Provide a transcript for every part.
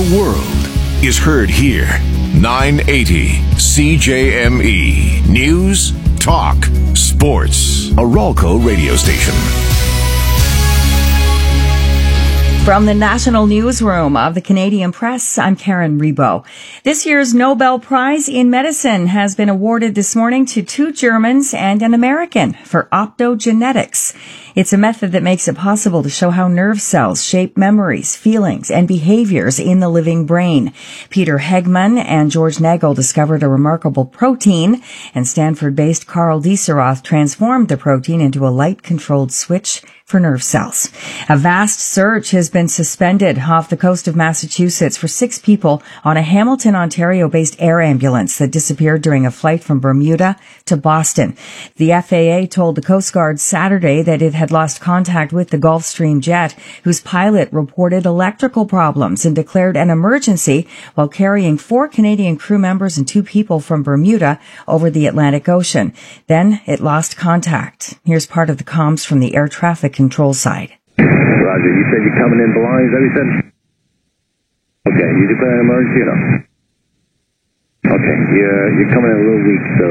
the world is heard here. 980 CJME. News, talk, sports. A Ralco radio station. From the National Newsroom of the Canadian Press, I'm Karen Rebo. This year's Nobel Prize in Medicine has been awarded this morning to 2 Germans and an American for optogenetics. It's a method that makes it possible to show how nerve cells shape memories, feelings, and behaviors in the living brain. Peter Hegman and George Nagel discovered a remarkable protein, and Stanford-based Carl Dieseroth transformed the protein into a light-controlled switch for nerve cells. A vast search has been suspended off the coast of Massachusetts for 6 people on a Hamilton, Ontario-based air ambulance that disappeared during a flight from Bermuda to Boston. The FAA told the Coast Guard Saturday that it had lost contact with the Gulfstream jet, whose pilot reported electrical problems and declared an emergency while carrying 4 Canadian crew members and 2 people from Bermuda over the Atlantic Ocean. Then it lost contact. Here's part of the comms from the air traffic control side. Roger, you said you're coming in blind, is that what you said? Okay, you declare an emergency or no? Okay, you're coming in a little weak, so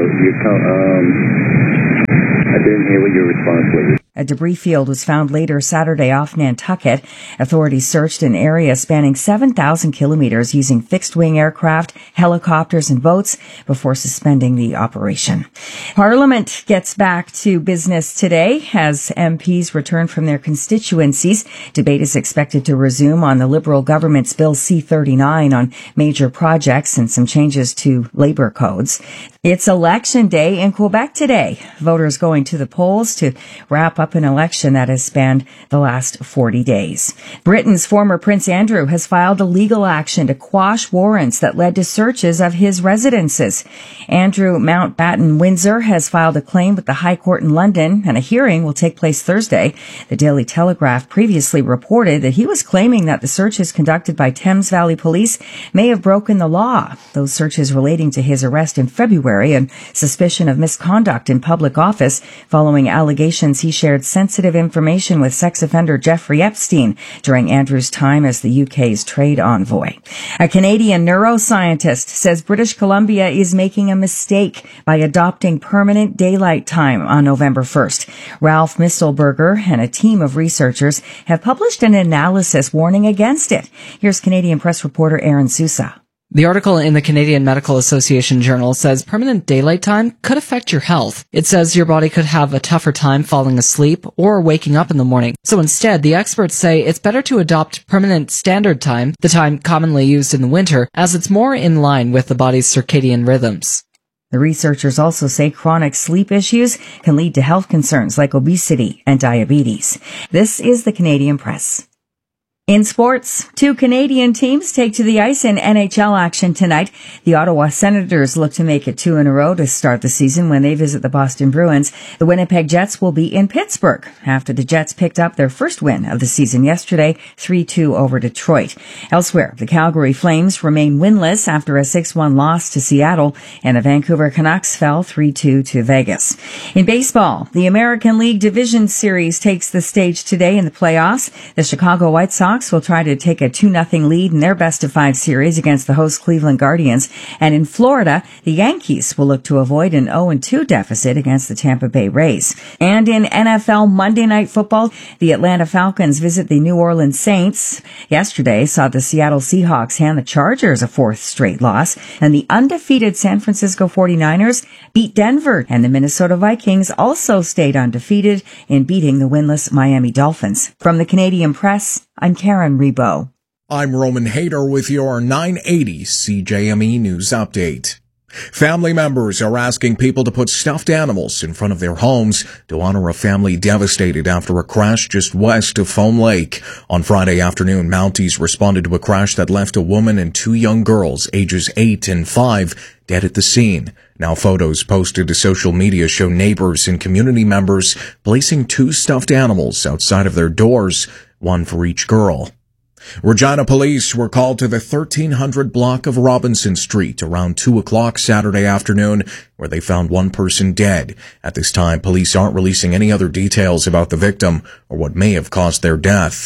I didn't hear what your response was. A debris field was found later Saturday off Nantucket. Authorities searched an area spanning 7,000 kilometers using fixed-wing aircraft, helicopters, and boats before suspending the operation. Parliament gets back to business today as MPs return from their constituencies. Debate is expected to resume on the Liberal government's Bill C-39 on major projects and some changes to labor codes. It's election day in Quebec today. Voters going to the polls to wrap up an election that has spanned the last 40 days. Britain's former Prince Andrew has filed a legal action to quash warrants that led to searches of his residences. Andrew Mountbatten Windsor has filed a claim with the High Court in London, and a hearing will take place Thursday. The Daily Telegraph previously reported that he was claiming that the searches conducted by Thames Valley Police may have broken the law. Those searches relating to his arrest in February and suspicion of misconduct in public office following allegations he shared sensitive information with sex offender Jeffrey Epstein during Andrew's time as the UK's trade envoy. A Canadian neuroscientist says British Columbia is making a mistake by adopting permanent daylight time on November 1st. Ralph Mistelberger and a team of researchers have published an analysis warning against it. Here's Canadian Press reporter Aaron Sousa. The article in the Canadian Medical Association Journal says permanent daylight time could affect your health. It says your body could have a tougher time falling asleep or waking up in the morning. So instead, the experts say it's better to adopt permanent standard time, the time commonly used in the winter, as it's more in line with the body's circadian rhythms. The researchers also say chronic sleep issues can lead to health concerns like obesity and diabetes. This is the Canadian Press. In sports, 2 Canadian teams take to the ice in NHL action tonight. The Ottawa Senators look to make it 2 in a row to start the season when they visit the Boston Bruins. The Winnipeg Jets will be in Pittsburgh after the Jets picked up their first win of the season yesterday, 3-2 over Detroit. Elsewhere, the Calgary Flames remain winless after a 6-1 loss to Seattle, and the Vancouver Canucks fell 3-2 to Vegas. In baseball, the American League Division Series takes the stage today in the playoffs. The Chicago White Sox will try to take a 2-0 lead in their best-of-5 series against the host Cleveland Guardians. And in Florida, the Yankees will look to avoid an 0-2 deficit against the Tampa Bay Rays. And in NFL Monday Night Football, the Atlanta Falcons visit the New Orleans Saints. Yesterday saw the Seattle Seahawks hand the Chargers a 4th straight loss, and the undefeated San Francisco 49ers beat Denver, and the Minnesota Vikings also stayed undefeated in beating the winless Miami Dolphins. From the Canadian Press, I'm Karen Rebo. I'm Roman Hayter with your 980 CJME News Update. Family members are asking people to put stuffed animals in front of their homes to honor a family devastated after a crash just west of Foam Lake. On Friday afternoon, Mounties responded to a crash that left a woman and 2 young girls, ages 8 and 5, dead at the scene. Now photos posted to social media show neighbors and community members placing 2 stuffed animals outside of their doors, one for each girl. Regina police were called to the 1300 block of Robinson Street around 2 o'clock Saturday afternoon, where they found one person dead. At this time, police aren't releasing any other details about the victim or what may have caused their death.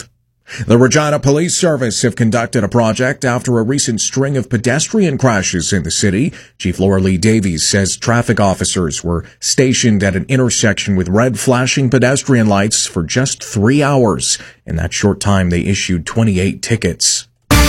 The Regina Police Service have conducted a project after a recent string of pedestrian crashes in the city. Chief Laura Lee Davies says traffic officers were stationed at an intersection with red flashing pedestrian lights for just 3 hours. In that short time, they issued 28 tickets.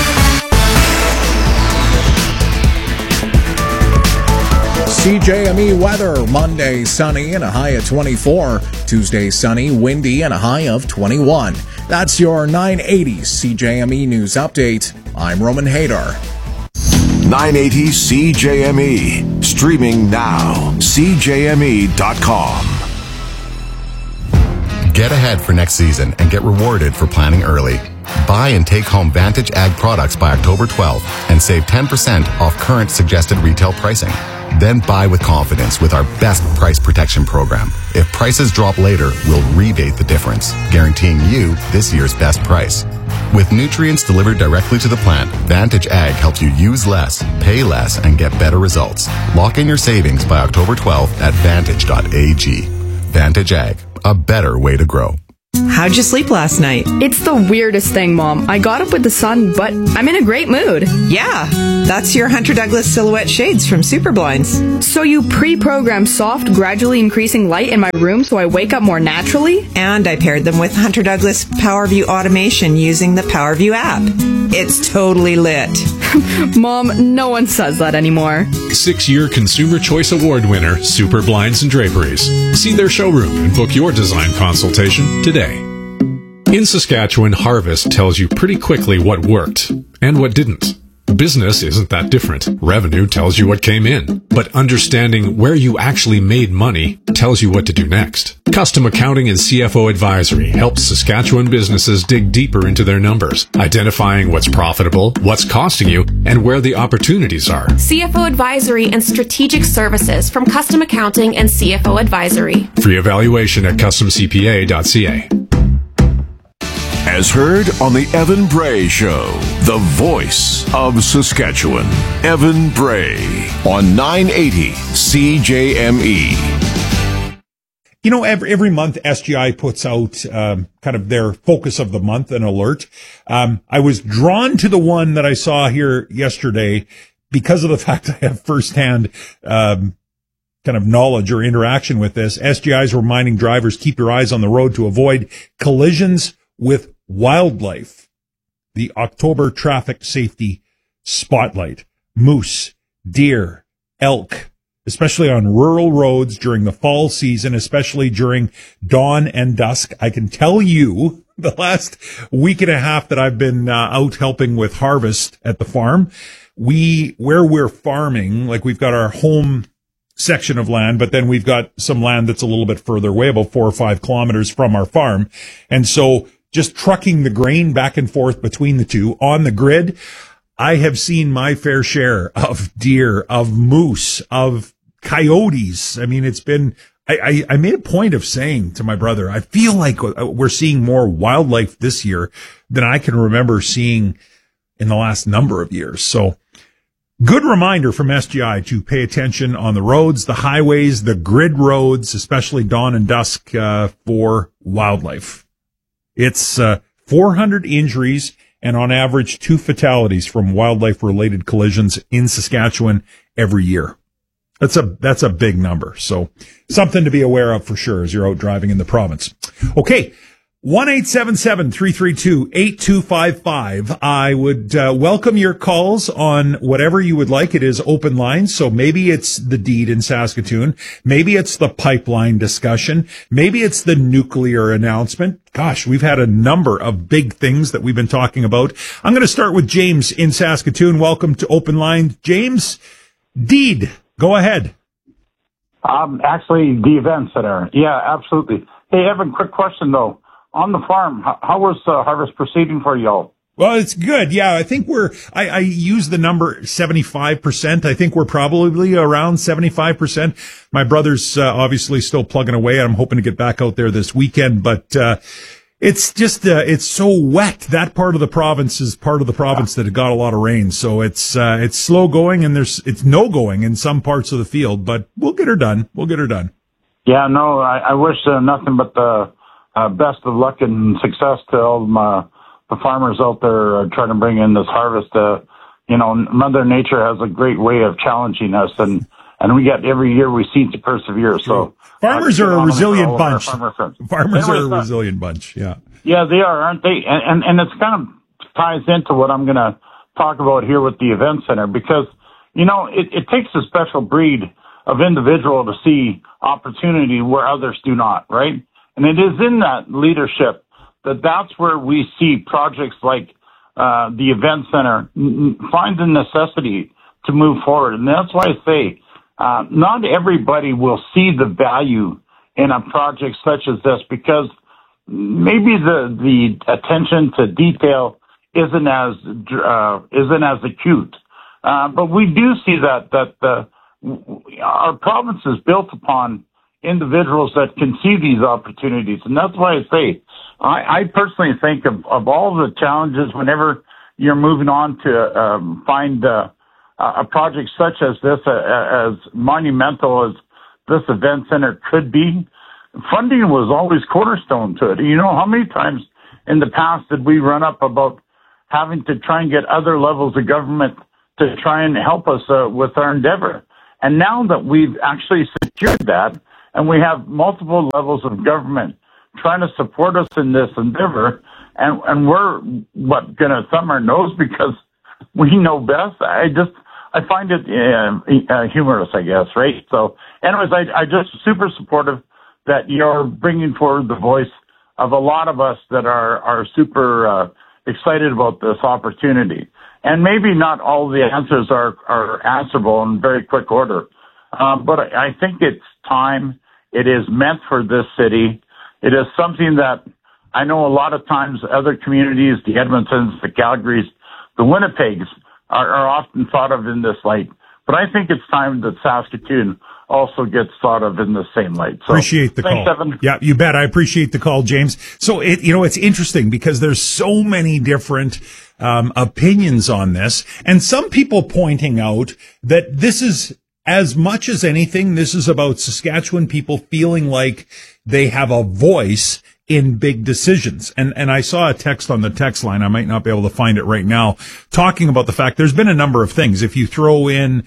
CJME weather, Monday sunny and a high of 24. Tuesday sunny, windy and a high of 21. That's your 980 CJME News Update. I'm Roman Hadar. 980 CJME. Streaming now. CJME.com. Get ahead for next season and get rewarded for planning early. Buy and take home Vantage Ag products by October 12th and save 10% off current suggested retail pricing. Then buy with confidence with our best price protection program. If prices drop later, we'll rebate the difference, guaranteeing you this year's best price. With nutrients delivered directly to the plant, Vantage Ag helps you use less, pay less, and get better results. Lock in your savings by October 12th at vantage.ag. Vantage Ag, a better way to grow. How'd you sleep last night? It's the weirdest thing, Mom. I got up with the sun, but I'm in a great mood. Yeah, that's your Hunter Douglas Silhouette shades from Super Blinds. So you pre-programmed soft, gradually increasing light in my room so I wake up more naturally? And I paired them with Hunter Douglas PowerView automation using the PowerView app. It's totally lit. Mom, no one says that anymore. 6-year Consumer Choice Award winner, Super Blinds and Draperies. See their showroom and book your design consultation today. In Saskatchewan, Harvest tells you pretty quickly what worked and what didn't. Business isn't that different. Revenue tells you what came in, but understanding where you actually made money tells you what to do next. Custom Accounting and CFO Advisory helps Saskatchewan businesses dig deeper into their numbers, identifying what's profitable, what's costing you, and where the opportunities are. CFO Advisory and Strategic Services from Custom Accounting and CFO Advisory. Free evaluation at customcpa.ca. As heard on the Evan Bray Show, the voice of Saskatchewan. Evan Bray on 980 CJME. You know, every month SGI puts out kind of their focus of the month, an alert. I was drawn to the one that I saw here yesterday because of the fact I have firsthand kind of knowledge or interaction with this. SGI is reminding drivers, keep your eyes on the road to avoid collisions with wildlife. The October traffic safety spotlight. Moose, deer, elk, especially on rural roads during the fall season, especially during dawn and dusk. I can tell you the last week and a half that I've been out helping with harvest at the farm, where we're farming, like we've got our home section of land, but then we've got some land that's a little bit further away, about 4 or 5 kilometers from our farm. And so just trucking the grain back and forth between the two on the grid, I have seen my fair share of deer, of moose, of coyotes. I mean, it's been, I made a point of saying to my brother, I feel like we're seeing more wildlife this year than I can remember seeing in the last number of years. So good reminder from SGI to pay attention on the roads, the highways, the grid roads, especially dawn and dusk, for wildlife. It's 400 injuries and on average 2 fatalities from wildlife-related collisions in Saskatchewan every year. That's a big number. So something to be aware of for sure as you're out driving in the province. Okay. 1-877-332-8255. I would welcome your calls on whatever you would like. It is open line, so maybe it's the deed in Saskatoon. Maybe it's the pipeline discussion. Maybe it's the nuclear announcement. Gosh, we've had a number of big things that we've been talking about. I'm going to start with James in Saskatoon. Welcome to Open Line. James, deed, go ahead. Actually, the event center. Yeah, absolutely. Hey, Evan, quick question, though. On the farm, how was harvest proceeding for y'all? Well, it's good. Yeah, I think I use the number 75%. I think we're probably around 75%. My brother's obviously still plugging away. I'm hoping to get back out there this weekend, but it's just it's so wet. That part of the province is part of the province that got a lot of rain. So it's slow going and it's no going in some parts of the field, but we'll get her done. Yeah, no, I wish nothing but the best of luck and success to all my the farmers out there are trying to bring in this harvest. Mother Nature has a great way of challenging us, and we get every year we seem to persevere. So farmers are a resilient bunch. Farmers are a resilient bunch. Yeah. Yeah, they are, aren't they? And it's kind of ties into what I'm going to talk about here with the event center, because, it takes a special breed of individual to see opportunity where others do not, right? And it is in that leadership that's where we see projects like the event center find the necessity to move forward. And that's why I say not everybody will see the value in a project such as this, because maybe the attention to detail isn't as acute. But we do see that our province is built upon individuals that can see these opportunities. And that's why I say, I personally think of all the challenges whenever you're moving on to find a project such as this, as monumental as this event center could be, funding was always cornerstone to it. How many times in the past did we run up about having to try and get other levels of government to try and help us with our endeavor? And now that we've actually secured that, and we have multiple levels of government trying to support us in this endeavor, and we're going to thumb our nose because we know best. I find it humorous, I guess, right? So anyways, I just super supportive that you're bringing forward the voice of a lot of us that are super excited about this opportunity. And maybe not all the answers are answerable in very quick order. But I think it's time. It is meant for this city. It is something that I know a lot of times other communities, the Edmontons, the Calgarys, the Winnipegs, are often thought of in this light. But I think it's time that Saskatoon also gets thought of in the same light. So, appreciate the call. Evan. Yeah, you bet. I appreciate the call, James. So it's interesting because there's so many different opinions on this, and some people pointing out that this is, as much as anything, this is about Saskatchewan people feeling like they have a voice in big decisions. And I saw a text on the text line, I might not be able to find it right now, talking about the fact there's been a number of things. If you throw in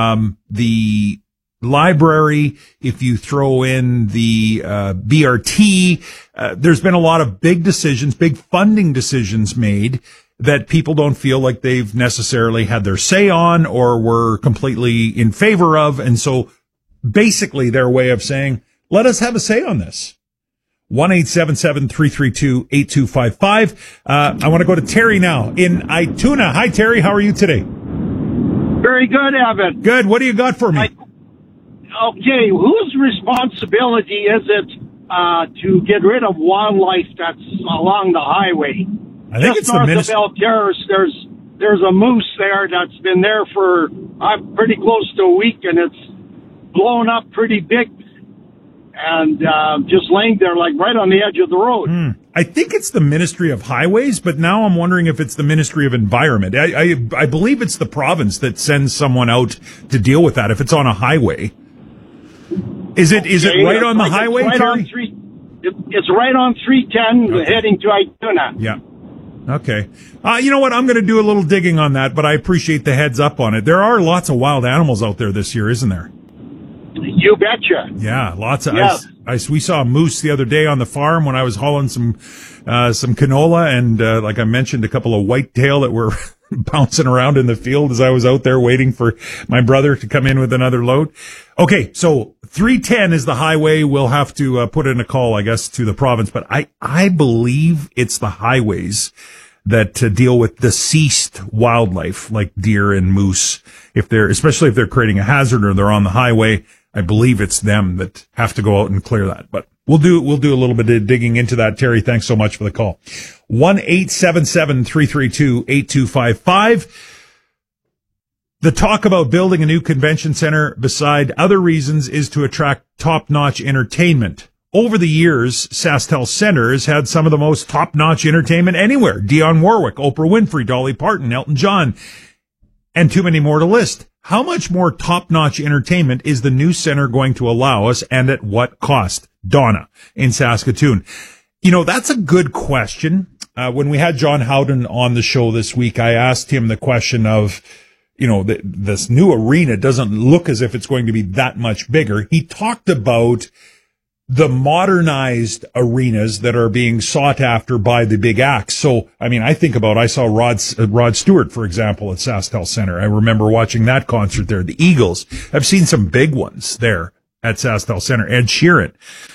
the library, if you throw in the BRT, there's been a lot of big decisions, big funding decisions made that people don't feel like they've necessarily had their say on or were completely in favor of. And so basically their way of saying, let us have a say on this. 1-877-332-8255. I want to go to Terry now in Ituna. Hi, Terry. How are you today? Very good, Evan. Good. What do you got for me? Okay. Whose responsibility is it to get rid of wildlife that's along the highway? I think it's the minister. North of Elterris, there's a moose there that's been there for pretty close to a week, and it's blown up pretty big. And just laying there, like right on the edge of the road. I think it's the Ministry of Highways, but now I'm wondering if it's the Ministry of Environment. I believe it's the province that sends someone out to deal with that if it's on a highway. Is it right on the highway, Terry? It's right on 310 heading to Ituna. Yeah. Okay. You know what? I'm going to do a little digging on that, but I appreciate the heads up on it. There are lots of wild animals out there this year, isn't there? You betcha. Yeah, lots of ice. We saw a moose the other day on the farm when I was hauling some canola, and like I mentioned, a couple of whitetail that were bouncing around in the field as I was out there waiting for my brother to come in with another load. Okay, so 310 is the highway. We'll have to put in a call, I guess, to the province, but I believe it's the highways that deal with deceased wildlife like deer and moose, especially if they're creating a hazard or they're on the highway. I believe it's them that have to go out and clear that. But we'll do a little bit of digging into that. Terry, thanks so much for the call. 1-877-332-8255. The talk about building a new convention center, beside other reasons, is to attract top-notch entertainment. Over the years, SaskTel Centre has had some of the most top-notch entertainment anywhere. Dionne Warwick, Oprah Winfrey, Dolly Parton, Elton John, and too many more to list. How much more top-notch entertainment is the new center going to allow us, and at what cost? Donna in Saskatoon. You know, that's a good question. when we had John Howden on the show this week, I asked him the question of, this new arena doesn't look as if it's going to be that much bigger. He talked about the modernized arenas that are being sought after by the big acts. So, I saw Rod Stewart, for example, at SaskTel Center. I remember watching that concert there. The Eagles. I've seen some big ones there at SaskTel Center. Ed Sheeran.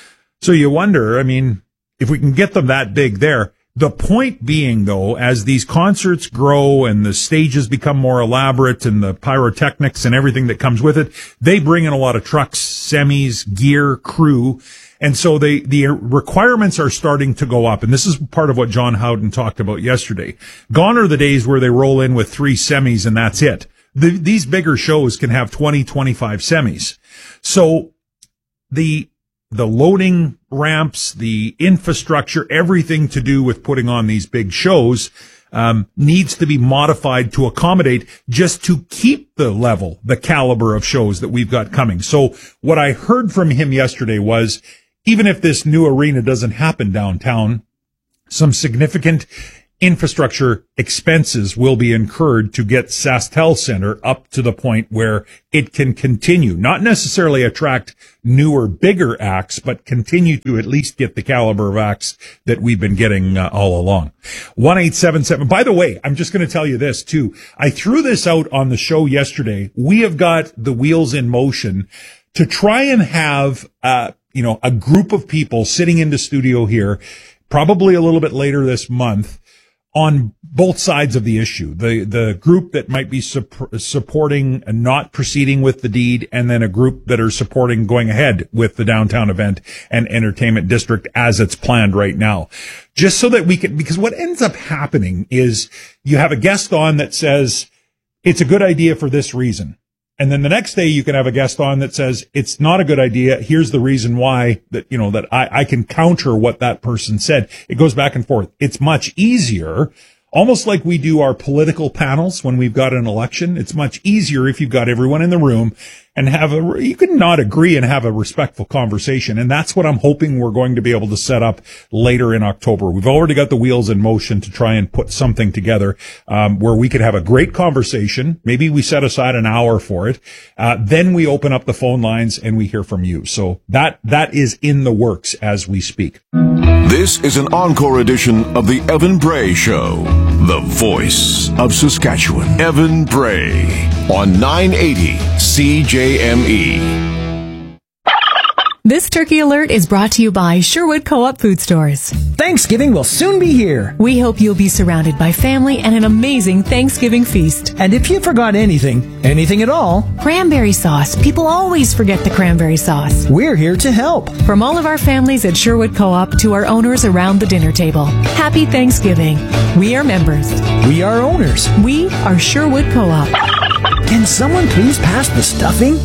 So you wonder, if we can get them that big there. The point being, though, as these concerts grow and the stages become more elaborate and the pyrotechnics and everything that comes with it, they bring in a lot of trucks, semis, gear, crew. And so the requirements are starting to go up. And this is part of what John Howden talked about yesterday. Gone are the days where they roll in with 3 semis and that's it. These bigger shows can have 20, 25 semis. So the loading ramps, the infrastructure, everything to do with putting on these big shows, needs to be modified to accommodate just to keep the level, the caliber of shows that we've got coming. So what I heard from him yesterday was, even if this new arena doesn't happen downtown, some significant infrastructure expenses will be incurred to get SaskTel Center up to the point where it can continue, not necessarily attract newer, bigger acts, but continue to at least get the caliber of acts that we've been getting all along. 1-877. By the way, I'm just going to tell you this too. I threw this out on the show yesterday. We have got the wheels in motion to try and have, a group of people sitting in the studio here, probably a little bit later this month, on both sides of the issue. The group that might be supporting and not proceeding with the deed, and then a group that are supporting going ahead with the downtown event and entertainment district as it's planned right now. Just so that we can, because what ends up happening is you have a guest on that says it's a good idea for this reason. And then the next day you can have a guest on that says it's not a good idea. Here's the reason why, that I can counter what that person said. It goes back and forth. It's much easier, almost like we do our political panels when we've got an election. It's much easier if you've got everyone in the room and you can not agree and have a respectful conversation. And that's what I'm hoping we're going to be able to set up later in October. We've already got the wheels in motion to try and put something together, where we could have a great conversation. Maybe we set aside an hour for it. Then we open up the phone lines and we hear from you. So that is in the works as we speak. This is an encore edition of the Evan Bray Show, the voice of Saskatchewan. Evan Bray on 980 CJME. This Turkey Alert is brought to you by Sherwood Co-op Food Stores. Thanksgiving will soon be here. We hope you'll be surrounded by family and an amazing Thanksgiving feast. And if you forgot anything at all, cranberry sauce. People always forget the cranberry sauce. We're here to help. From all of our families at Sherwood Co-op to our owners around the dinner table, happy Thanksgiving. We are members. We are owners. We are Sherwood Co-op. Can someone please pass the stuffing?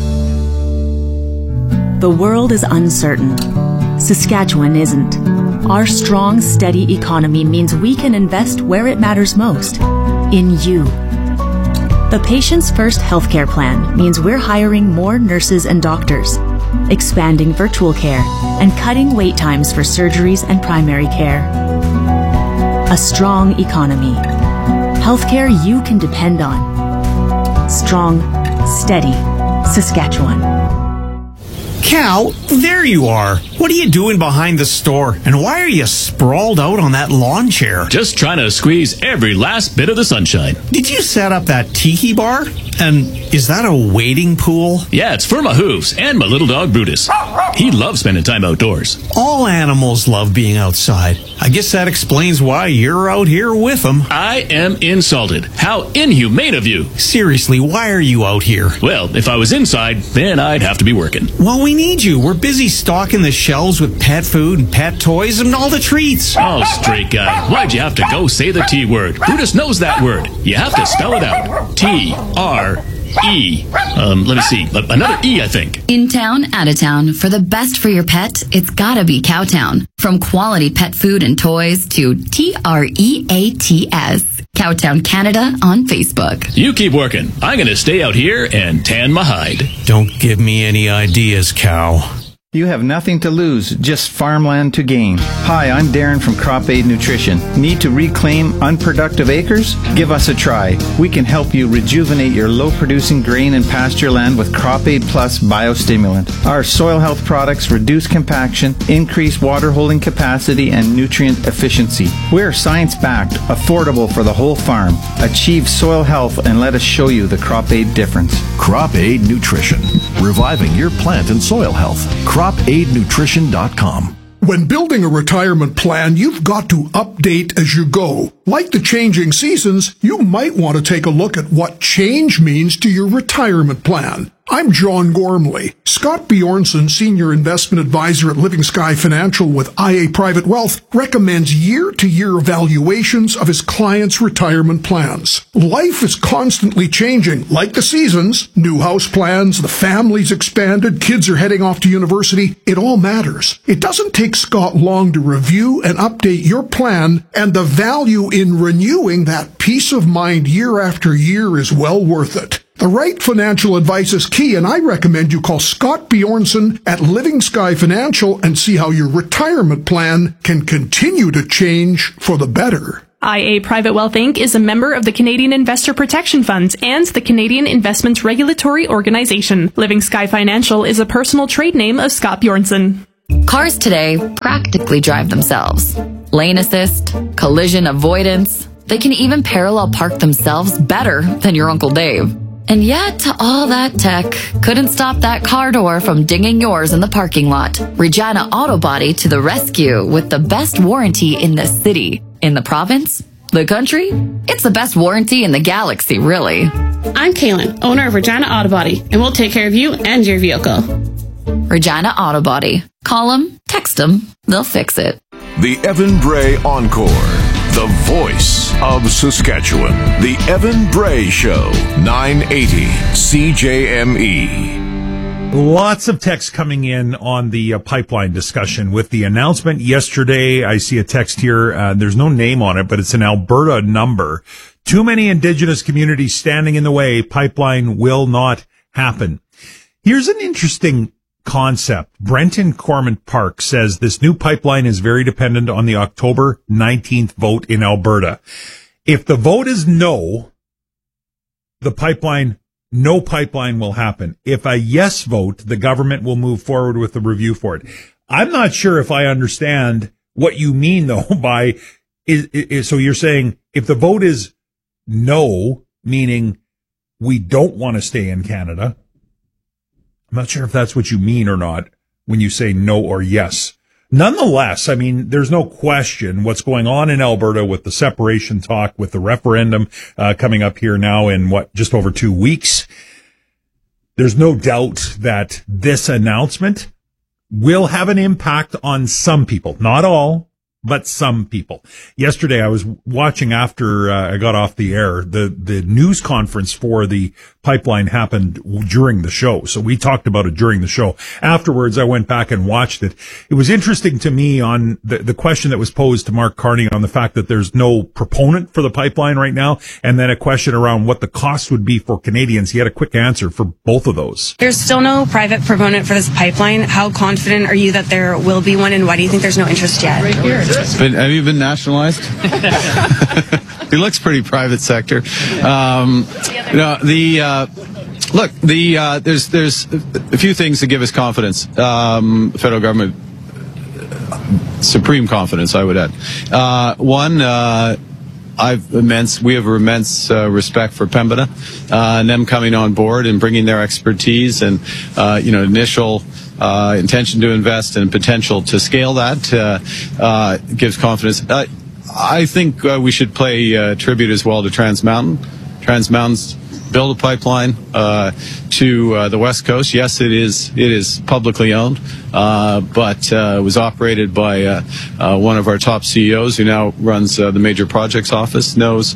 The world is uncertain. Saskatchewan isn't. Our strong, steady economy means we can invest where it matters most, in you. The Patients First healthcare plan means we're hiring more nurses and doctors, expanding virtual care, and cutting wait times for surgeries and primary care. A strong economy. Healthcare you can depend on. Strong, steady Saskatchewan. Cal, there you are. What are you doing behind the store? And why are you sprawled out on that lawn chair? Just trying to squeeze every last bit of the sunshine. Did you set up that tiki bar? And is that a wading pool? Yeah, it's for my hooves and my little dog Brutus. He loves spending time outdoors. All animals love being outside. I guess that explains why you're out here with them. I am insulted. How inhumane of you. Seriously, why are you out here? Well, if I was inside, then I'd have to be working. Well, we need you. We're busy stocking the shelves with pet food and pet toys and all the treats. Oh, straight guy. Why'd you have to go say the T word? Brutus knows that word. You have to spell it out. T-R-E. Let me see. Another E, I think. In town, out of town. For the best for your pet, it's gotta be Cowtown. From quality pet food and toys to TREATS. Cowtown Canada on Facebook. You keep working. I'm gonna stay out here and tan my hide. Don't give me any ideas, Cow. You have nothing to lose, just farmland to gain. Hi, I'm Darren from Crop Aid Nutrition. Need to reclaim unproductive acres? Give us a try. We can help you rejuvenate your low-producing grain and pasture land with Crop Aid Plus biostimulant. Our soil health products reduce compaction, increase water holding capacity, and nutrient efficiency. We're science-backed, affordable for the whole farm. Achieve soil health and let us show you the Crop Aid difference. Crop Aid Nutrition, reviving your plant and soil health. CropAidNutrition.com. When building a retirement plan, you've got to update as you go. Like the changing seasons, you might want to take a look at what change means to your retirement plan. I'm John Gormley. Scott Bjornson, Senior Investment Advisor at Living Sky Financial with IA Private Wealth, recommends year-to-year evaluations of his clients' retirement plans. Life is constantly changing, like the seasons. New house plans, the family's expanded, kids are heading off to university. It all matters. It doesn't take Scott long to review and update your plan, and the value in renewing that peace of mind year after year is well worth it. The right financial advice is key, and I recommend you call Scott Bjornson at Living Sky Financial and see how your retirement plan can continue to change for the better. IA Private Wealth Inc. is a member of the Canadian Investor Protection Funds and the Canadian Investments Regulatory Organization. Living Sky Financial is a personal trade name of Scott Bjornson. Cars today practically drive themselves. Lane assist, collision avoidance. They can even parallel park themselves better than your Uncle Dave. And yet, all that tech couldn't stop that car door from dinging yours in the parking lot. Regina Auto Body to the rescue with the best warranty in the city. In the province? The country? It's the best warranty in the galaxy, really. I'm Kaylin, owner of Regina Auto Body, and we'll take care of you and your vehicle. Regina Auto Body. Call them, text them, they'll fix it. The Evan Bray Encore. The voice of Saskatchewan. The Evan Bray Show. 980 CJME. Lots of texts coming in on the pipeline discussion with the announcement yesterday. I see a text here. There's no name on it, but it's an Alberta number. Too many Indigenous communities standing in the way. Pipeline will not happen. Here's an interesting concept. Brenton Cormant Park says this new pipeline is very dependent on the October 19th vote in Alberta. If the vote is no, no pipeline will happen. If a yes vote, the government will move forward with the review for it. I'm not sure if I understand what you mean though by so you're saying if the vote is no, meaning we don't want to stay in Canada. I'm not sure if that's what you mean or not when you say no or yes. Nonetheless, I mean, there's no question what's going on in Alberta with the separation talk, with the referendum coming up here now in just over 2 weeks. There's no doubt that this announcement will have an impact on some people, not all, but some people. Yesterday, I was watching after I got off the air. The news conference for the pipeline happened during the show. So we talked about it during the show. Afterwards, I went back and watched it. It was interesting to me on the question that was posed to Mark Carney on the fact that there's no proponent for the pipeline right now. And then a question around what the cost would be for Canadians. He had a quick answer for both of those. There's still no private proponent for this pipeline. How confident are you that there will be one, and why do you think there's no interest yet? Right here. Have you been nationalized? It looks pretty private sector. There's a few things that give us confidence. Federal government, supreme confidence, I would add. One, we have immense respect for Pembina, and them coming on board and bringing their expertise and initial intention to invest and potential to scale that gives confidence. I think we should pay tribute as well to Trans Mountain. Trans Mountain's build a pipeline to the West Coast. Yes, it is publicly owned, but it was operated by one of our top CEOs who now runs the major projects office. Knows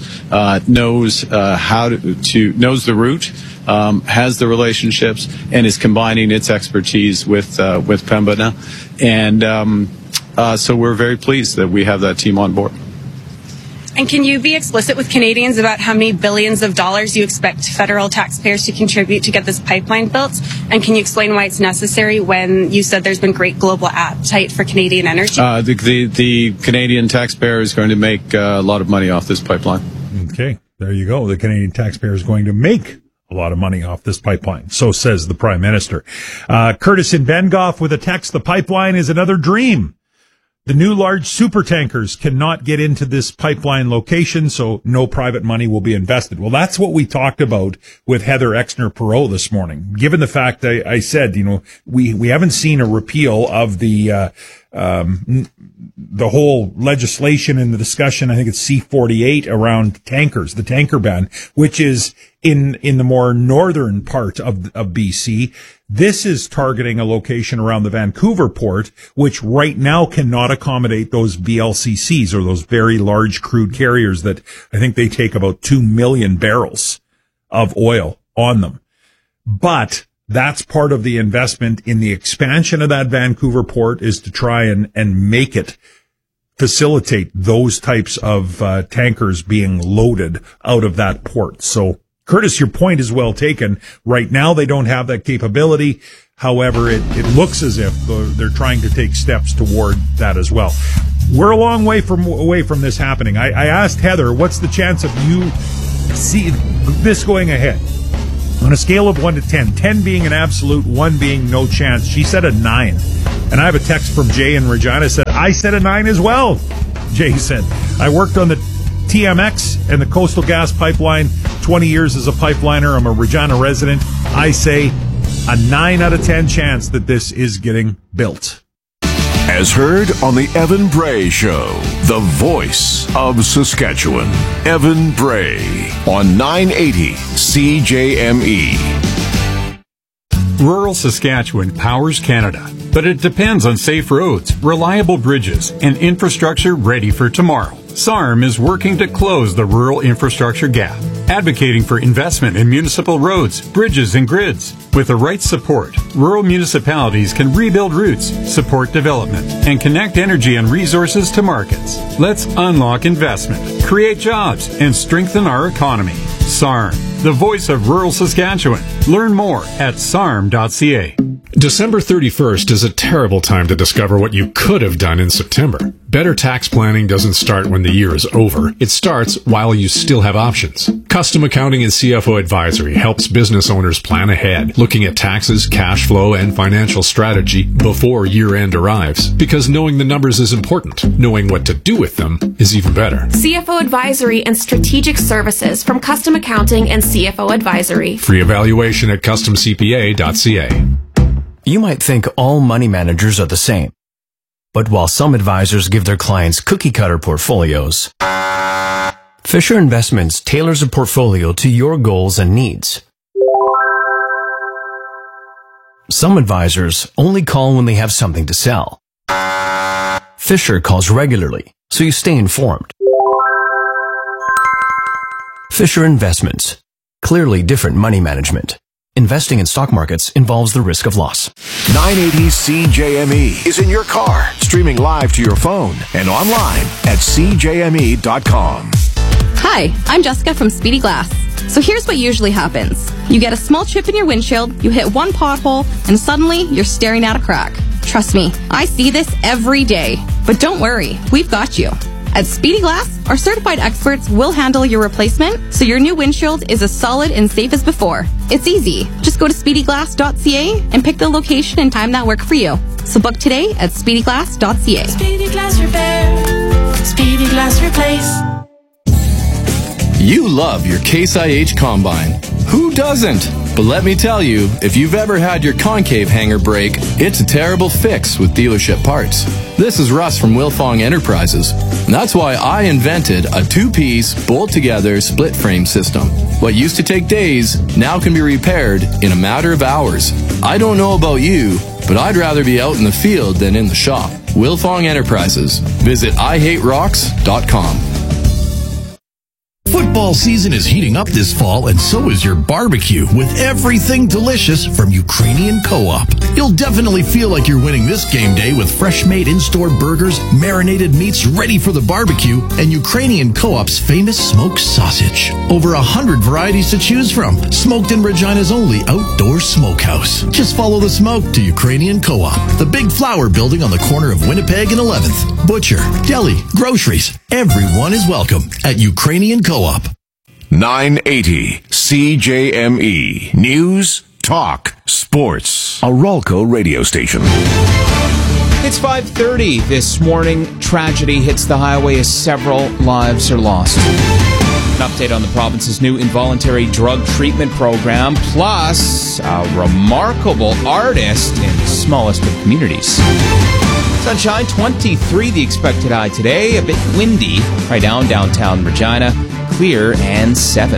the route. Has the relationships and is combining its expertise with Pembina, and so we're very pleased that we have that team on board. And can you be explicit with Canadians about how many billions of dollars you expect federal taxpayers to contribute to get this pipeline built? And can you explain why it's necessary when you said there's been great global appetite for Canadian energy? The Canadian taxpayer is going to make a lot of money off this pipeline. Okay, there you go. The Canadian taxpayer is going to make a lot of money off this pipeline. So says the Prime Minister. Curtis in Bengoff with a text, the pipeline is another dream. The new large supertankers cannot get into this pipeline location, so no private money will be invested. Well, that's what we talked about with Heather Exner-Perot this morning. Given the fact I said, we haven't seen a repeal of the whole legislation and the discussion, I think it's C-48 around tankers, the tanker ban, which is in the more northern part of BC. This is targeting a location around the Vancouver port, which right now cannot accommodate those VLCCs, or those very large crude carriers that I think they take about 2 million barrels of oil on them. But that's part of the investment in the expansion of that Vancouver port, is to try and make it facilitate those types of tankers being loaded out of that port. So, Curtis, your point is well taken. Right now, they don't have that capability. However, it looks as if they're trying to take steps toward that as well. We're a long way away from this happening. I asked Heather, what's the chance of you see this going ahead? On a scale of 1 to 10, 10 being an absolute, 1 being no chance, she said a 9. And I have a text from Jay in Regina, said, I said a 9 as well. Jay said, I worked on the TMX and the Coastal Gas Pipeline, 20 years as a pipeliner. I'm a Regina resident. I say a 9 out of 10 chance that this is getting built. As heard on the Evan Bray Show, the voice of Saskatchewan. Evan Bray on 980 CJME. Rural Saskatchewan powers Canada, but it depends on safe roads, reliable bridges, and infrastructure ready for tomorrow. SARM is working to close the rural infrastructure gap, advocating for investment in municipal roads, bridges, and grids. With the right support, rural municipalities can rebuild routes, support development, and connect energy and resources to markets. Let's unlock investment, create jobs, and strengthen our economy. SARM, the voice of rural Saskatchewan. Learn more at sarm.ca. December 31st is a terrible time to discover what you could have done in September. Better tax planning doesn't start when the year is over. It starts while you still have options. Custom Accounting and CFO Advisory helps business owners plan ahead, looking at taxes, cash flow, and financial strategy before year-end arrives. Because knowing the numbers is important. Knowing what to do with them is even better. CFO Advisory and Strategic Services from Custom Accounting and CFO Advisory. Free evaluation at customcpa.ca. You might think all money managers are the same. But while some advisors give their clients cookie-cutter portfolios, Fisher Investments tailors a portfolio to your goals and needs. Some advisors only call when they have something to sell. Fisher calls regularly, so you stay informed. Fisher Investments. Clearly different money management. Investing in stock markets involves the risk of loss. 980 CJME is in your car, streaming live to your phone and online at cjme.com. Hi, I'm Jessica from Speedy Glass. So here's what usually happens. You get a small chip in your windshield, you hit one pothole, and suddenly you're staring at a crack. Trust me, I see this every day. But don't worry, we've got you. At Speedy Glass, our certified experts will handle your replacement so your new windshield is as solid and safe as before. It's easy. Just go to speedyglass.ca and pick the location and time that work for you. So book today at speedyglass.ca. Speedy Glass Repair. Speedy Glass Replace. You love your Case IH Combine. Who doesn't? But let me tell you, if you've ever had your concave hanger break, it's a terrible fix with dealership parts. This is Russ from Wilfong Enterprises. And that's why I invented a two-piece, bolt-together, split-frame system. What used to take days now can be repaired in a matter of hours. I don't know about you, but I'd rather be out in the field than in the shop. Wilfong Enterprises. Visit IHateRocks.com. Football season is heating up this fall, and so is your barbecue, with everything delicious from Ukrainian Co-op. You'll definitely feel like you're winning this game day with fresh-made in-store burgers, marinated meats ready for the barbecue, and Ukrainian Co-op's famous smoked sausage. Over 100 varieties to choose from. Smoked in Regina's only outdoor smokehouse. Just follow the smoke to Ukrainian Co-op, the big flower building on the corner of Winnipeg and 11th. Butcher, deli, groceries. Everyone is welcome at Ukrainian Co-op. 980 CJME News, Talk, Sports. A Ralco radio station. It's 5:30 this morning. Tragedy hits the highway as several lives are lost. An update on the province's new involuntary drug treatment program, plus a remarkable artist in the smallest of communities. Sunshine, 23 the expected high today. A bit windy right downtown Regina. Clear and 7.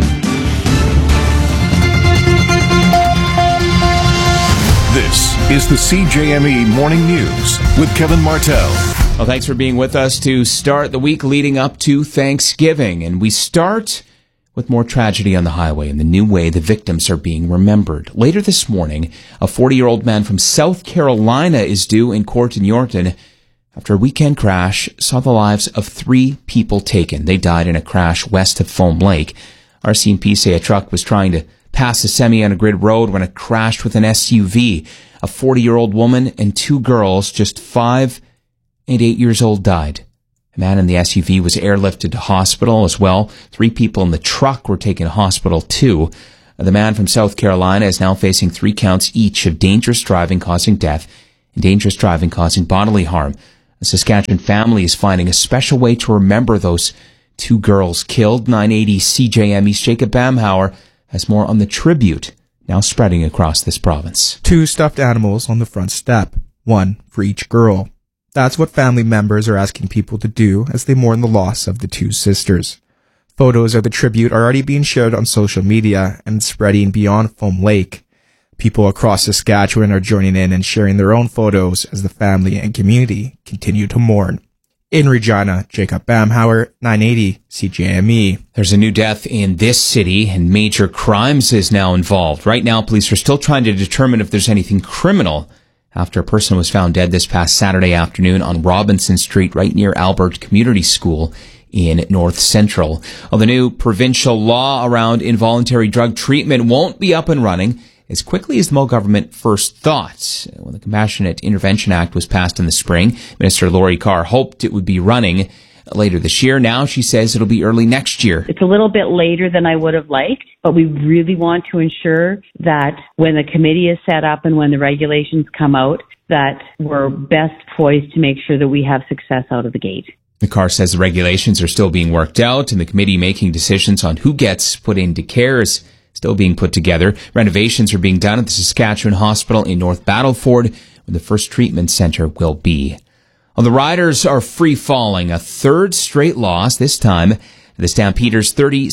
This is the CJME Morning News with Kevin Martell. Well, thanks for being with us to start the week leading up to Thanksgiving. And we start with more tragedy on the highway and the new way the victims are being remembered. Later this morning, a 40-year-old man from South Carolina is due in court in Yorkton after a weekend crash saw the lives of 3 people taken. They died in a crash west of Foam Lake. RCMP say a truck was trying to pass a semi on a grid road when it crashed with an SUV. A 40-year-old woman and 2 girls, just 5 and 8 years old, died. A man in the SUV was airlifted to hospital as well. 3 people in the truck were taken to hospital too. The man from South Carolina is now facing 3 counts each of dangerous driving causing death and dangerous driving causing bodily harm. A Saskatchewan family is finding a special way to remember those 2 girls killed. 980 CJME's Jacob Bamhauer has more on the tribute now spreading across this province. 2 stuffed animals on the front step, 1 for each girl. That's what family members are asking people to do as they mourn the loss of the 2 sisters. Photos of the tribute are already being shared on social media and spreading beyond Foam Lake. People across Saskatchewan are joining in and sharing their own photos as the family and community continue to mourn. In Regina, Jacob Bamhauer, 980 CJME. There's a new death in this city, and major crimes is now involved. Right now, police are still trying to determine if there's anything criminal after a person was found dead this past Saturday afternoon on Robinson Street, right near Albert Community School in North Central. Well, the new provincial law around involuntary drug treatment won't be up and running as quickly as the Mo government first thought. When the Compassionate Intervention Act was passed in the spring, Minister Laurie Carr hoped it would be running later this year. Now she says it'll be early next year. It's a little bit later than I would have liked, but we really want to ensure that when the committee is set up and when the regulations come out, that we're best poised to make sure that we have success out of the gate. The Carr says the regulations are still being worked out, and the committee making decisions on who gets put into care is still being put together. Renovations are being done at the Saskatchewan Hospital in North Battleford, where the first treatment centre will be. Well, the Riders are free-falling. A 3rd straight loss, this time the Stampeders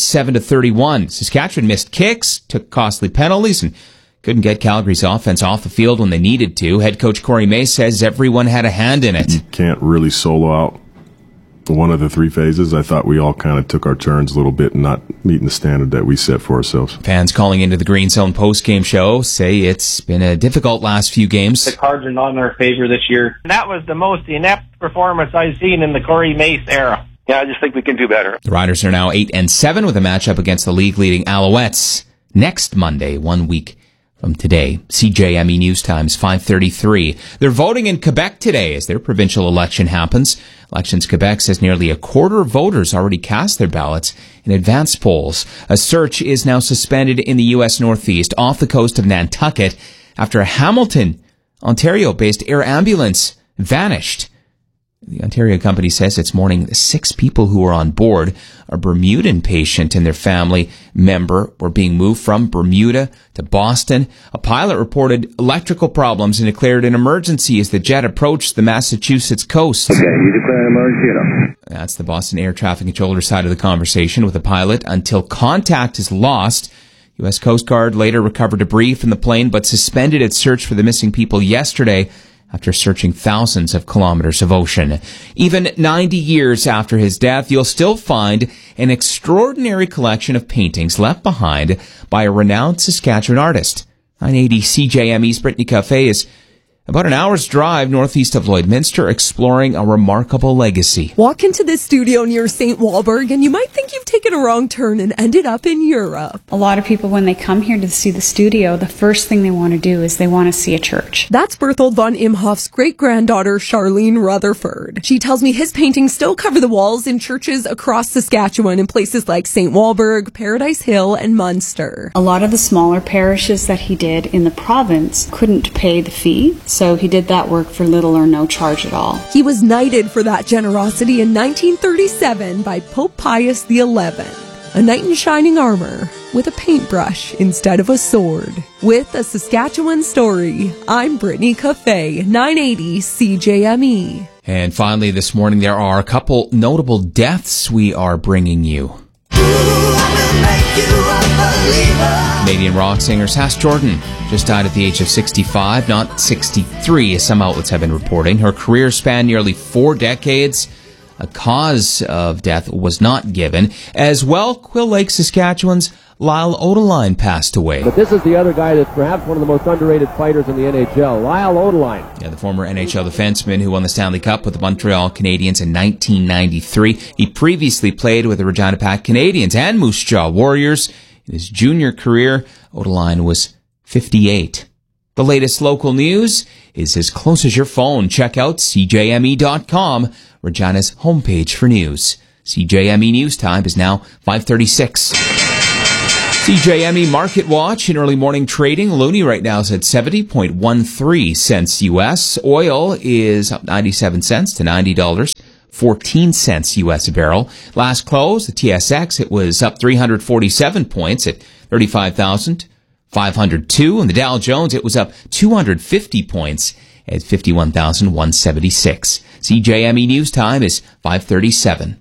37-31. Saskatchewan missed kicks, took costly penalties, and couldn't get Calgary's offense off the field when they needed to. Head coach Corey May says everyone had a hand in it. You can't really solo out one of the 3 phases. I thought we all kind of took our turns a little bit and not meeting the standard that we set for ourselves. Fans calling into the Green Zone post-game show say it's been a difficult last few games. The Cards are not in our favor this year. That was the most inept performance I've seen in the Corey Mace era. Yeah, I just think we can do better. The Riders are now 8-7 with a matchup against the league-leading Alouettes next Monday, 1 week from today. CJME News Times 5:33. They're voting in Quebec today as their provincial election happens. Elections Quebec says nearly a quarter of voters already cast their ballots in advance polls. A search is now suspended in the U.S. Northeast off the coast of Nantucket after a Hamilton, Ontario-based air ambulance vanished. The Ontario company says it's mourning 6 people who were on board. A Bermudan patient and their family member were being moved from Bermuda to Boston. A pilot reported electrical problems and declared an emergency as the jet approached the Massachusetts coast. Okay, you declare an emergency. That's the Boston air traffic controller side of the conversation with the pilot until contact is lost. U.S. Coast Guard later recovered debris from the plane but suspended its search for the missing people yesterday after searching thousands of kilometers of ocean. Even 90 years after his death, you'll still find an extraordinary collection of paintings left behind by a renowned Saskatchewan artist. 980 CJME's Brittany Cafe is about an hour's drive northeast of Lloydminster, exploring a remarkable legacy. Walk into this studio near St. Walburg and you might think you've taken a wrong turn and ended up in Europe. A lot of people, when they come here to see the studio, the first thing they want to do is they want to see a church. That's Berthold von Imhoff's great-granddaughter, Charlene Rutherford. She tells me his paintings still cover the walls in churches across Saskatchewan in places like St. Walburg, Paradise Hill, and Munster. A lot of the smaller parishes that he did in the province couldn't pay the fee, so he did that work for little or no charge at all. He was knighted for that generosity in 1937 by Pope Pius XI. A knight in shining armor with a paintbrush instead of a sword. With a Saskatchewan story, I'm Brittany Cafe, 980 CJME. And finally this morning, there are a couple notable deaths we are bringing you. Canadian rock singer Sass Jordan just died at the age of 65, not 63, as some outlets have been reporting. Her career spanned nearly 4 decades. A cause of death was not given. As well, Quill Lake, Saskatchewan's Lyle Odeline passed away. But this is the other guy that's perhaps one of the most underrated fighters in the NHL, Lyle Odeline. Yeah, the former NHL defenseman who won the Stanley Cup with the Montreal Canadiens in 1993. He previously played with the Regina Pac Canadians and Moose Jaw Warriors. In his junior career, Odeline was 58. The latest local news is as close as your phone. Check out CJME.com, Regina's homepage for news. CJME News Time is now 5:36. CJME Market Watch in early morning trading. Loonie right now is at 70.13 cents U.S. Oil is up 97 cents to $90.14 U.S. a barrel. Last close, the TSX, it was up 347 points at 35,502. And the Dow Jones, it was up 250 points at 51,176. CJME News Time is 5:37.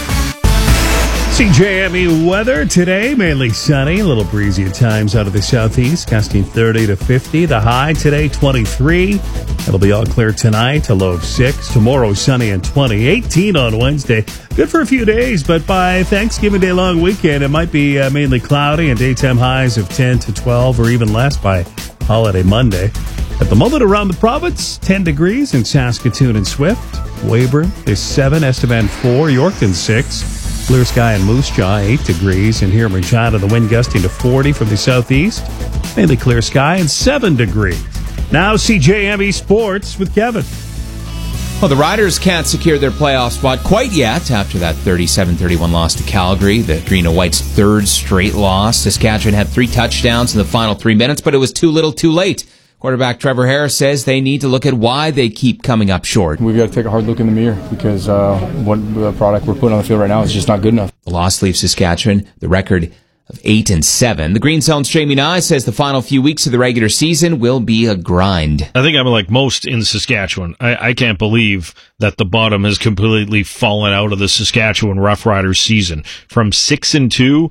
CJME weather today, mainly sunny, a little breezy at times out of the southeast, gusting 30 to 50. The high today, 23. It'll be all clear tonight, a low of 6. Tomorrow, sunny and 20. 18 on Wednesday. Good for a few days, but by Thanksgiving Day long weekend, it might be mainly cloudy and daytime highs of 10 to 12 or even less by holiday Monday. At the moment around the province, 10 degrees in Saskatoon and Swift. Weyburn is 7, Estevan 4, Yorkton 6. Clear sky in Moose Jaw, 8 degrees. And here in Regina, the wind gusting to 40 from the southeast. Mainly clear sky and 7 degrees. Now CJME Sports with Kevin. Well, the Riders can't secure their playoff spot quite yet after that 37-31 loss to Calgary, the Green and White's third straight loss. Saskatchewan had 3 touchdowns in the final 3 minutes, but it was too little too late. Quarterback Trevor Harris says they need to look at why they keep coming up short. We've got to take a hard look in the mirror because what the product we're putting on the field right now is just not good enough. The loss leaves Saskatchewan the record of 8-7. The Green Zone's Jamie Nye says the final few weeks of the regular season will be a grind. I think I'm like most in Saskatchewan. I can't believe that the bottom has completely fallen out of the Saskatchewan Roughriders season. From 6-2 to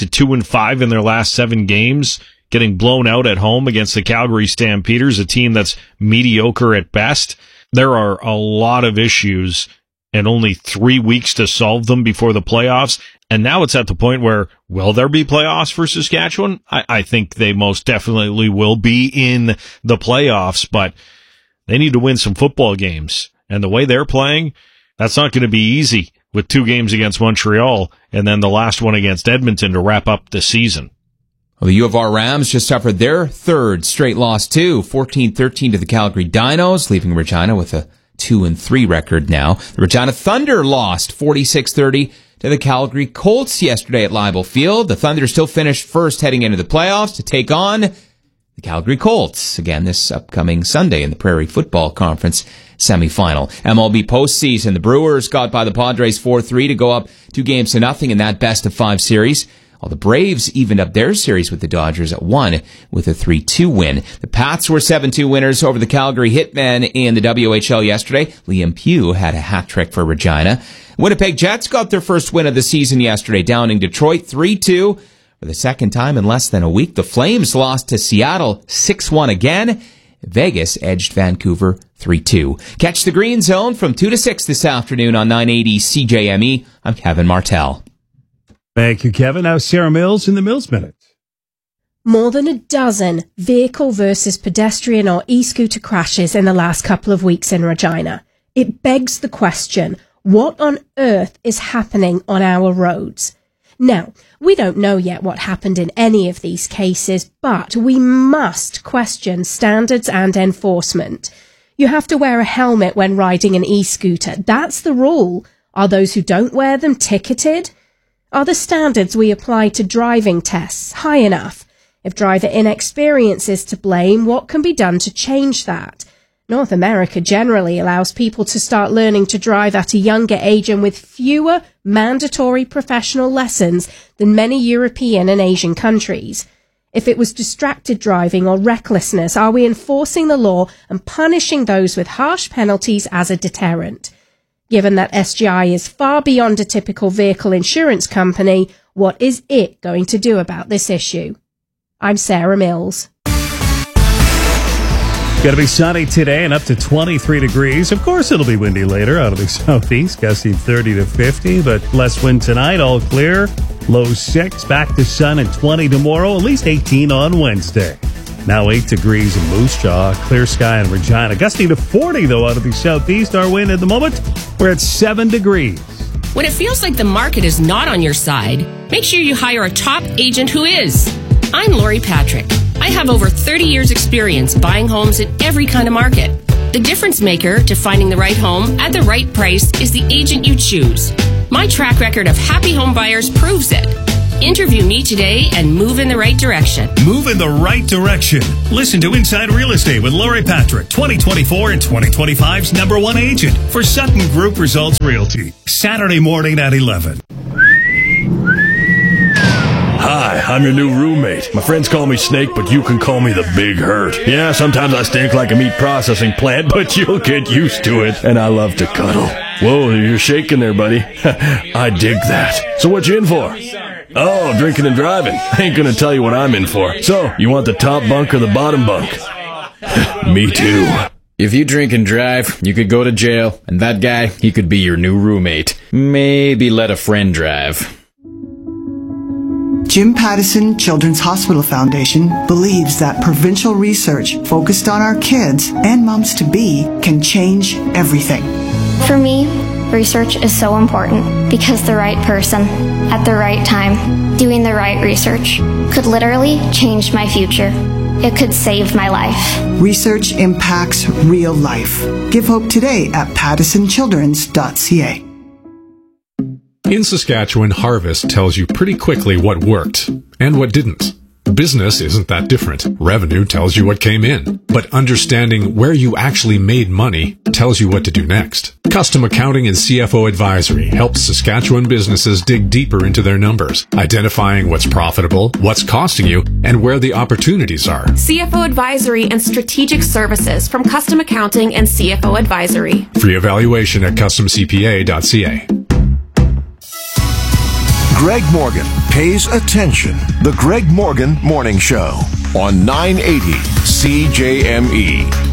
2-5 in their last 7 games. Getting blown out at home against the Calgary Stampeders, a team that's mediocre at best. There are a lot of issues and only 3 weeks to solve them before the playoffs. And now it's at the point where, will there be playoffs for Saskatchewan? I think they most definitely will be in the playoffs, but they need to win some football games. And the way they're playing, that's not going to be easy with 2 games against Montreal and then the last one against Edmonton to wrap up the season. Well, the U of R Rams just suffered their 3rd straight loss too, 14-13 to the Calgary Dinos, leaving Regina with a 2-3 record now. The Regina Thunder lost 46-30 to the Calgary Colts yesterday at Leibel Field. The Thunder still finished first heading into the playoffs to take on the Calgary Colts again this upcoming Sunday in the Prairie Football Conference semifinal. MLB postseason, the Brewers got by the Padres 4-3 to go up 2-0 in that best-of-5 series. While the Braves evened up their series with the Dodgers at 1 with a 3-2 win. The Pats were 7-2 winners over the Calgary Hitmen in the WHL yesterday. Liam Pugh had a hat trick for Regina. Winnipeg Jets got their first win of the season yesterday, downing Detroit 3-2. For the second time in less than a week, the Flames lost to Seattle 6-1 again. Vegas edged Vancouver 3-2. Catch the Green Zone from 2 to 6 this afternoon on 980 CJME. I'm Kevin Martell. Thank you, Kevin. Now Sarah Mills in the Mills Minute. More than a dozen vehicle versus pedestrian or e-scooter crashes in the last couple of weeks in Regina. It begs the question, what on earth is happening on our roads? Now, we don't know yet what happened in any of these cases, but we must question standards and enforcement. You have to wear a helmet when riding an e-scooter. That's the rule. Are those who don't wear them ticketed? Are the standards we apply to driving tests high enough? If driver inexperience is to blame, what can be done to change that? North America generally allows people to start learning to drive at a younger age and with fewer mandatory professional lessons than many European and Asian countries. If it was distracted driving or recklessness, are we enforcing the law and punishing those with harsh penalties as a deterrent? Given that SGI is far beyond a typical vehicle insurance company, what is it going to do about this issue? I'm Sarah Mills. Going to be sunny today and up to 23 degrees. Of course, it'll be windy later out of the southeast, gusting 30 to 50, but less wind tonight, all clear. Low 6, back to sun and 20 tomorrow, at least 18 on Wednesday. Now 8 degrees in Moose Jaw, clear sky in Regina. Gusting to 40, though, out of the southeast. Our wind at the moment, we're at 7 degrees. When it feels like the market is not on your side, make sure you hire a top agent who is. I'm Lori Patrick. I have over 30 years experience buying homes in every kind of market. The difference maker to finding the right home at the right price is the agent you choose. My track record of happy home buyers proves it. Interview me today and move in the right direction. Move in the right direction. Listen to Inside Real Estate with Lori Patrick, 2024 and 2025's #1 agent for Sutton Group Results Realty. Saturday morning at 11. Hi, I'm your new roommate. My friends call me Snake, but you can call me the Big Hurt. Yeah, sometimes I stink like a meat processing plant, but you'll get used to it. And I love to cuddle. Whoa, you're shaking there, buddy. I dig that. So what you in for? Oh, drinking and driving. I ain't gonna tell you what I'm in for. So, you want the top bunk or the bottom bunk? Me too. If you drink and drive, you could go to jail, and that guy, he could be your new roommate. Maybe let a friend drive. Jim Pattison Children's Hospital Foundation believes that provincial research focused on our kids and moms-to-be can change everything. For me, research is so important because the right person, at the right time, doing the right research, could literally change my future. It could save my life. Research impacts real life. Give hope today at pattisonchildrens.ca. In Saskatchewan, Harvest tells you pretty quickly what worked and what didn't. Business isn't that different. Revenue tells you what came in, but understanding where you actually made money tells you what to do next. Custom Accounting and CFO Advisory helps Saskatchewan businesses dig deeper into their numbers, identifying what's profitable, what's costing you, and where the opportunities are. CFO Advisory and Strategic Services from Custom Accounting and CFO Advisory. Free evaluation at customcpa.ca. Greg Morgan pays attention. The Greg Morgan Morning Show on 980 CJME.